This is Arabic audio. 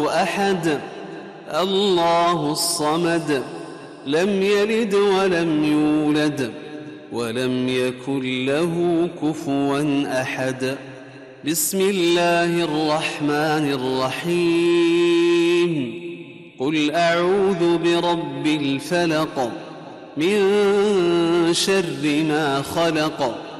الله أحد الله الصمد لم يلد ولم يولد ولم يكن له كفوا أحد. بسم الله الرحمن الرحيم. قل أعوذ برب الفلق من شر ما خلق